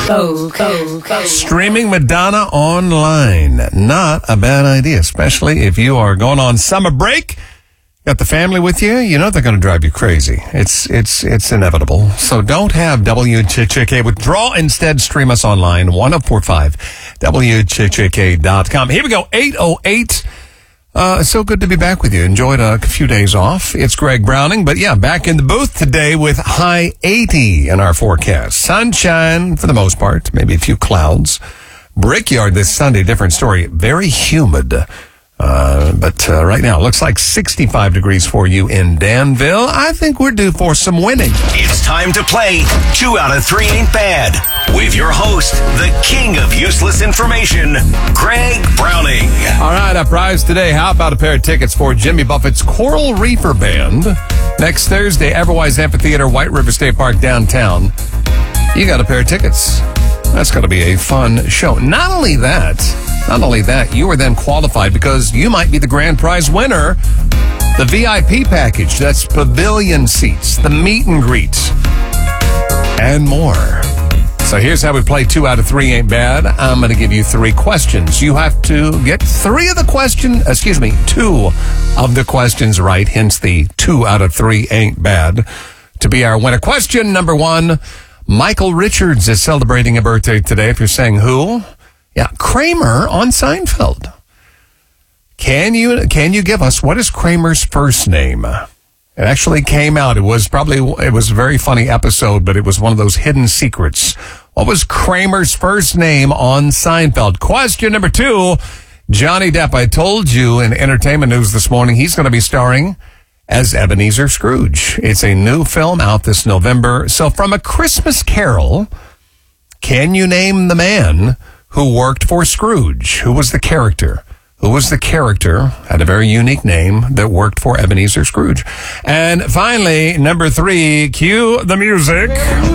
Streaming Madonna online. Not a bad idea, especially if you are going on summer break. Got the family with you, you know they're going to drive you crazy. It's inevitable. So don't have WJJK withdraw. Instead, stream us online, 1045WJJK.com. Here we go, 8:08. So good to be back with you. Enjoyed a few days off. It's Greg Browning, but yeah, back in the booth today with high 80 in our forecast. Sunshine for the most part, maybe a few clouds. Brickyard this Sunday, different story. Very humid. But right now, it looks like 65 degrees for you in Danville. I think we're due for some winning. It's time to play 2 out of 3 Ain't Bad with your host, the king of useless information, Greg Browning. All right, our prize today. How about a pair of tickets for Jimmy Buffett's Coral Reefer Band next Thursday, Everwise Amphitheater, White River State Park downtown. You got a pair of tickets. That's going to be a fun show. Not only that, you are then qualified because you might be the grand prize winner. The VIP package, that's pavilion seats, the meet and greets, and more. So here's how we play 2 out of 3 Ain't Bad. I'm going to give you 3 questions. You have to get 2 of the questions right, hence the 2 out of 3 Ain't Bad, to be our winner. Question number 1. Michael Richards is celebrating a birthday today. If you're saying who? Yeah, Kramer on Seinfeld. Can you give us what is Kramer's first name? It actually came out. It was a very funny episode, but it was one of those hidden secrets. What was Kramer's first name on Seinfeld? Question number 2. Johnny Depp. I told you in entertainment news this morning, he's going to be starring as Ebenezer Scrooge. It's a new film out this November. So from A Christmas Carol, can you name the man who worked for Scrooge? Who was the character? Had a very unique name that worked for Ebenezer Scrooge. And finally, number 3, cue the music.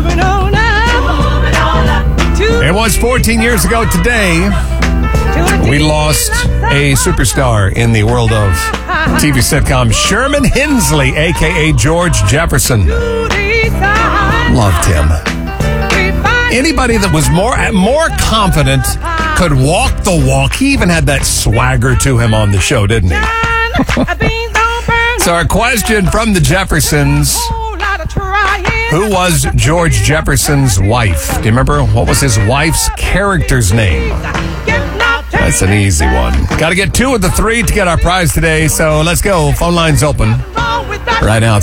It was 14 years ago today. We lost a superstar in the world of TV sitcom, Sherman Hemsley, a.k.a. George Jefferson. Loved him. Anybody that was more confident could walk the walk. He even had that swagger to him on the show, didn't he? So our question from the Jeffersons, who was George Jefferson's wife? Do you remember what was his wife's character's name? That's an ezy one. Got to get 2 of the 3 to get our prize today, so let's go. Phone line's open right now,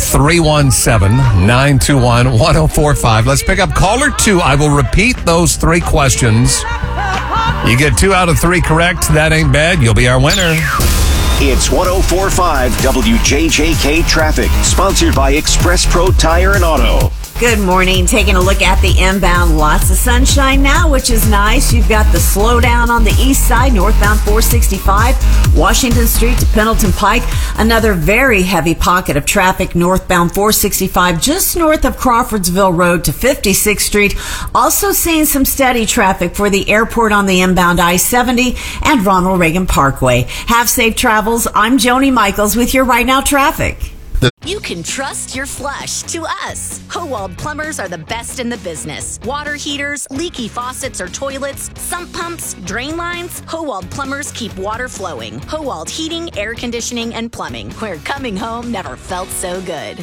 317-921-1045. Let's pick up caller 2. I will repeat those 3 questions. You get 2 out of 3 correct. That ain't bad. You'll be our winner. It's 1045 WJJK Traffic, sponsored by Express Pro Tire and Auto. Good morning. Taking a look at the inbound. Lots of sunshine now, which is nice. You've got the slowdown on the east side, northbound 465, Washington Street to Pendleton Pike. Another very heavy pocket of traffic northbound 465, just north of Crawfordsville Road to 56th Street. Also seeing some steady traffic for the airport on the inbound I-70 and Ronald Reagan Parkway. Have safe travels. I'm Joni Michaels with your Right Now Traffic. You can trust your flush to us. Howald Plumbers are the best in the business. Water heaters, leaky faucets or toilets, sump pumps, drain lines. Howald Plumbers keep water flowing. Howald Heating, Air Conditioning, and Plumbing, where coming home never felt so good.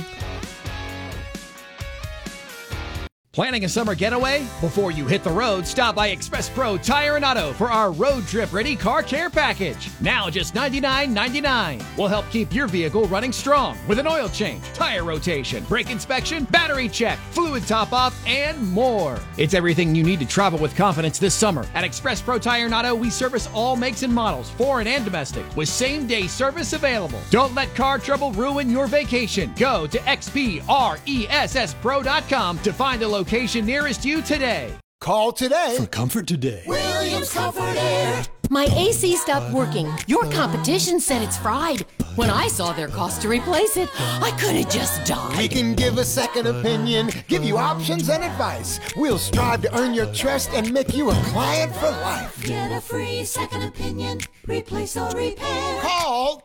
Planning a summer getaway? Before you hit the road, stop by Express Pro Tire and Auto for our road trip ready car care package. Now just $99.99. We'll help keep your vehicle running strong with an oil change, tire rotation, brake inspection, battery check, fluid top off, and more. It's everything you need to travel with confidence this summer. At Express Pro Tire and Auto, we service all makes and models, foreign and domestic, with same-day service available. Don't let car trouble ruin your vacation. Go to xpressspro.com to find a location nearest you today. Call today for comfort today. Williams Comfort Air. My AC stopped working. Your competition said it's fried. When I saw their cost to replace it, I could have just died. We can give a second opinion, give you options and advice. We'll strive to earn your trust and make you a client for life. Get a free second opinion, replace or repair. Call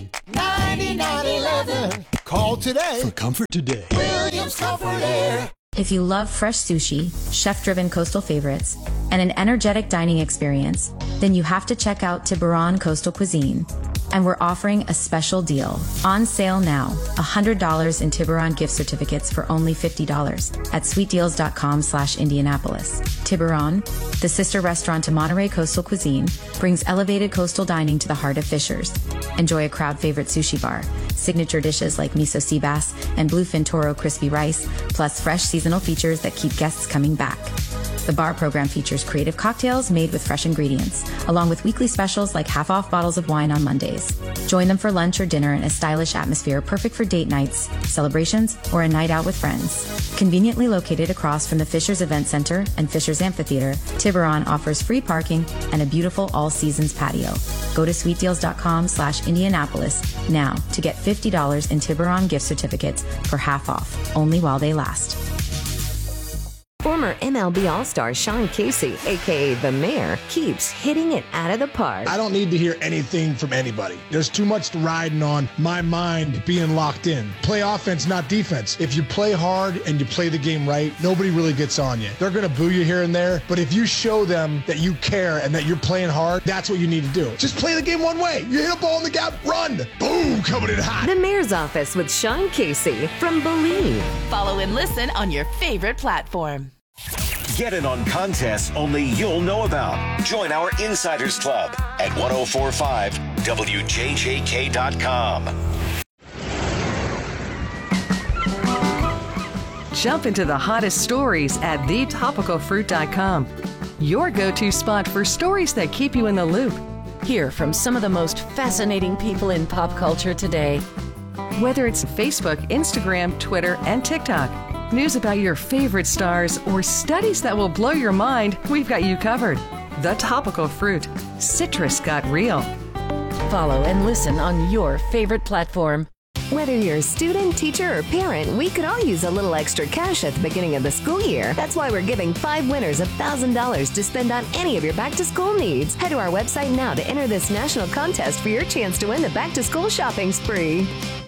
317-343-9911. Call today for comfort today. Williams Comfort Air. If you love fresh sushi, chef-driven coastal favorites, and an energetic dining experience, then you have to check out Tiburon Coastal Cuisine. And we're offering a special deal. On sale now, $100 in Tiburon gift certificates for only $50 at sweetdeals.com/Indianapolis. Tiburon, the sister restaurant to Monterey Coastal Cuisine, brings elevated coastal dining to the heart of Fishers. Enjoy a crowd favorite sushi bar, signature dishes like miso sea bass and bluefin toro crispy rice, plus fresh seasonal features that keep guests coming back. The bar program features creative cocktails made with fresh ingredients, along with weekly specials like half-off bottles of wine on Mondays. Join them for lunch or dinner in a stylish atmosphere perfect for date nights, celebrations, or a night out with friends. Conveniently located across from the Fishers Event Center and Fishers Amphitheater, Tiburon offers free parking and a beautiful all-seasons patio. Go to sweetdeals.com/Indianapolis now to get $50 in Tiburon gift certificates for half off, only while they last. Former MLB All-Star Sean Casey, a.k.a. The Mayor, keeps hitting it out of the park. I don't need to hear anything from anybody. There's too much riding on my mind being locked in. Play offense, not defense. If you play hard and you play the game right, nobody really gets on you. They're going to boo you here and there, but if you show them that you care and that you're playing hard, that's what you need to do. Just play the game one way. You hit a ball in the gap, run. Boom, coming in hot. The Mayor's Office with Sean Casey from Believe. Follow and listen on your favorite platform. Get in on contests only you'll know about. Join our Insiders Club at 1045wjjk.com. Jump into the hottest stories at thetopicalfruit.com. Your go-to spot for stories that keep you in the loop. Hear from some of the most fascinating people in pop culture today. Whether it's Facebook, Instagram, Twitter, and TikTok, news about your favorite stars, or studies that will blow your mind, we've got you covered. The Topical Fruit. Citrus got real. Follow and listen on your favorite platform. Whether you're a student, teacher, or parent, we could all use a little extra cash at the beginning of the school year. That's why we're giving 5 winners $1,000 to spend on any of your back-to-school needs. Head to our website now to enter this national contest for your chance to win the back-to-school shopping spree.